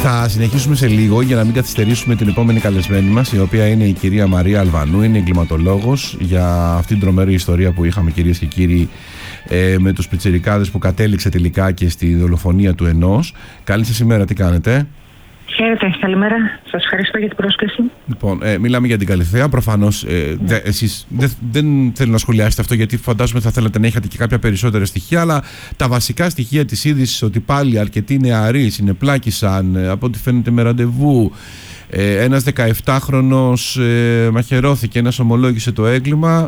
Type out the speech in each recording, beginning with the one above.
Θα συνεχίσουμε σε λίγο για να μην καθυστερήσουμε την επόμενη καλεσμένη μας, η οποία είναι η κυρία Μαρία Αλβανού, είναι εγκληματολόγος, για αυτήν την τρομερή ιστορία που είχαμε, κυρίες και κύριοι, με τους πιτσιρικάδες που κατέληξε τελικά και στη δολοφονία του ενός. Καλή σας ημέρα, τι κάνετε? Χαίρετε, καλημέρα. Σας ευχαριστώ για την πρόσκληση. Λοιπόν, μιλάμε για την Καλιθέα. Προφανώς εσείς δεν θέλω να σχολιάσετε αυτό, γιατί φαντάζομαι θα θέλατε να είχατε και κάποια περισσότερα στοιχεία. Αλλά τα βασικά στοιχεία της είδησης, ότι πάλι αρκετοί νεαροί συνεπλάκησαν, από ό,τι φαίνεται με ραντεβού. Ένας 17χρονος μαχαιρώθηκε, ένας ομολόγησε το έγκλημα.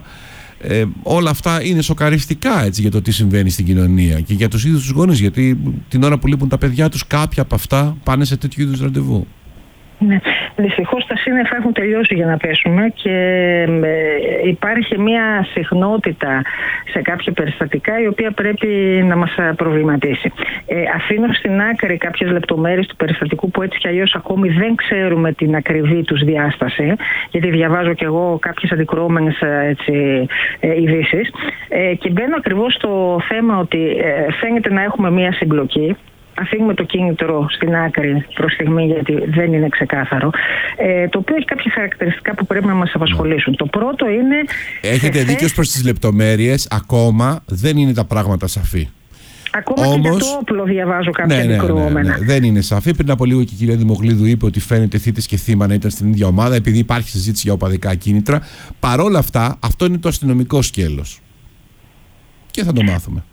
Όλα αυτά είναι σοκαριστικά, έτσι, για το τι συμβαίνει στην κοινωνία και για τους ίδιους τους γονείς, γιατί την ώρα που λείπουν τα παιδιά τους, κάποια από αυτά πάνε σε τέτοιου είδους ραντεβού. Ναι. Δυστυχώς τα σύννεφα έχουν τελειώσει για να πέσουμε και υπάρχει μια συχνότητα σε κάποια περιστατικά η οποία πρέπει να μας προβληματίσει. Αφήνω στην άκρη κάποιες λεπτομέρειες του περιστατικού που έτσι κι αλλιώς ακόμη δεν ξέρουμε την ακριβή τους διάσταση, γιατί διαβάζω κι εγώ κάποιες αντικρουόμενες ειδήσεις, και μπαίνω ακριβώς στο θέμα ότι φαίνεται να έχουμε μια συμπλοκή. Αφήνουμε το κίνητρο στην άκρη προς στιγμή, γιατί δεν είναι ξεκάθαρο, το οποίο έχει κάποια χαρακτηριστικά που πρέπει να μας απασχολήσουν. Το πρώτο είναι... Έχετε δίκιο προς τις λεπτομέρειες, ακόμα δεν είναι τα πράγματα σαφή. Ακόμα όμως, και για το όπλο διαβάζω κάποια αντικρουόμενα. Ναι. Δεν είναι σαφή. Πριν από λίγο και η κυρία Δημογλίδου είπε ότι φαίνεται θύτης και θύμα να ήταν στην ίδια ομάδα, επειδή υπάρχει συζήτηση για οπαδικά κίνητρα. Παρόλα αυτά, αυτό είναι το αστυνομικό σκέλος. Και θα το μάθουμε.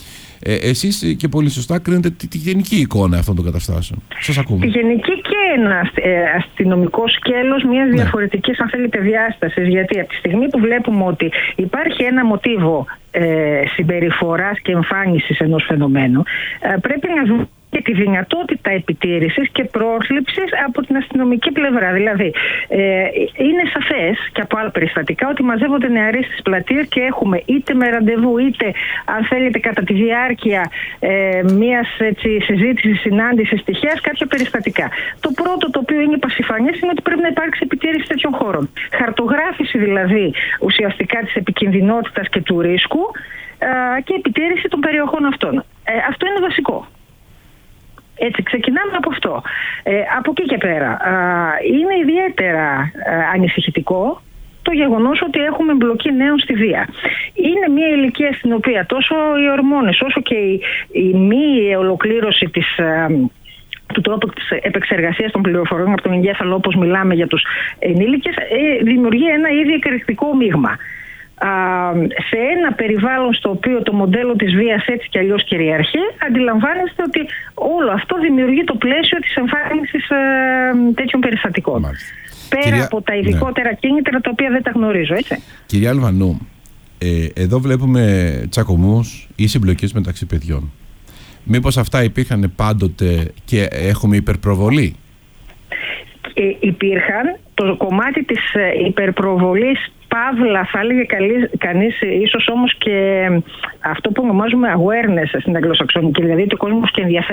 Εσείς και πολύ σωστά κρίνετε τη γενική εικόνα αυτών των καταστάσεων. Σας ακούμε. Τη γενική και ένα αστυνομικό σκέλος μιας διαφορετικής, αν θέλετε, διάστασης. Γιατί από τη στιγμή που βλέπουμε ότι υπάρχει ένα μοτίβο συμπεριφοράς και εμφάνισης ενός φαινομένου, πρέπει να δούμε και τη δυνατότητα επιτήρησης και πρόσληψης από την αστυνομική πλευρά. Δηλαδή, είναι σαφές και από άλλα περιστατικά ότι μαζεύονται νεαροί στις πλατείες και έχουμε είτε με ραντεβού, είτε αν θέλετε κατά τη διάρκεια μιας συζήτησης, συνάντησης τυχαίας, κάποια περιστατικά. Το πρώτο, το οποίο είναι πασιφανές, είναι ότι πρέπει να υπάρξει επιτήρηση τέτοιων χώρων. Χαρτογράφηση δηλαδή ουσιαστικά της επικινδυνότητας και του ρίσκου και επιτήρηση των περιοχών αυτών. Αυτό είναι βασικό. Έτσι, ξεκινάμε από αυτό. Από εκεί και πέρα, είναι ιδιαίτερα ανησυχητικό το γεγονός ότι έχουμε εμπλοκή νέων στη βία. Είναι μια ηλικία στην οποία τόσο οι ορμόνες όσο και η μη ολοκλήρωση του τρόπου της επεξεργασίας των πληροφοριών από τον εγκέφαλο, όπως μιλάμε για τους ενήλικες, δημιουργεί ένα ήδη εκρηκτικό μείγμα. Σε ένα περιβάλλον στο οποίο το μοντέλο της βίας έτσι κι αλλιώς κυριαρχεί, αντιλαμβάνεστε ότι όλο αυτό δημιουργεί το πλαίσιο της εμφάνισης τέτοιων περιστατικών. Πέρα από τα ειδικότερα κίνητρα, τα οποία δεν τα γνωρίζω, έτσι. Κυρία Αλβανού, εδώ βλέπουμε τσακωμούς ή συμπλοκές μεταξύ παιδιών. Μήπως αυτά υπήρχαν πάντοτε και έχουμε υπερπροβολή? Υπήρχαν. Το κομμάτι της υπερπροβολής, παύλα θα έλεγε κανείς, ίσως όμως και αυτό που ονομάζουμε awareness στην αγγλοσαξονική, δηλαδή ότι ο κόσμος και ενδιαφέρει